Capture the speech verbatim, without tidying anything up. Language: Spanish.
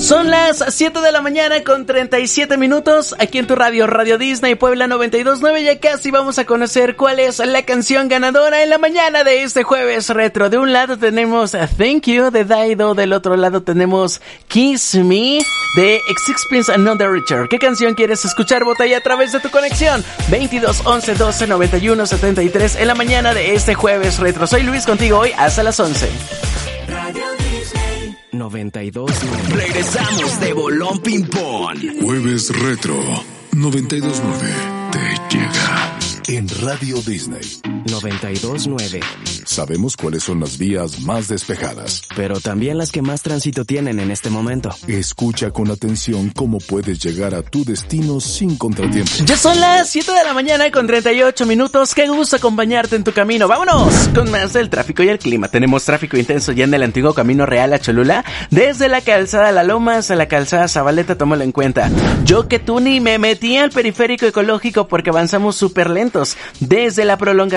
Son las siete de la mañana con treinta y siete minutos aquí en tu radio, Radio Disney Puebla noventa y dos punto nueve. Ya casi vamos a conocer cuál es la canción ganadora en la mañana de este jueves retro. De un lado tenemos Thank You de Dido, del otro lado tenemos Kiss Me de Sixpence None the Richer. ¿Qué canción quieres escuchar? Vota ahí a través de tu conexión veintidós once doce noventa y uno setenta y tres en la mañana de este jueves retro. Soy Luis, contigo hoy hasta las once. Radio Disney noventa y dos. Regresamos de Bolón Ping Pong. Jueves retro noventa y dos punto nueve te llega en Radio Disney noventa y dos punto nueve. Sabemos cuáles son las vías más despejadas, pero también las que más tránsito tienen en este momento. Escucha con atención cómo puedes llegar a tu destino sin contratiempos. Ya son las siete de la mañana con treinta y ocho minutos. Qué gusto acompañarte en tu camino. Vámonos con más del tráfico y el clima. Tenemos tráfico intenso ya en el antiguo Camino Real a Cholula, desde la calzada La Lomas a la calzada Zabaleta. Tómalo en cuenta. Yo que tú ni me metí al periférico ecológico porque avanzamos súper lentos desde la prolongación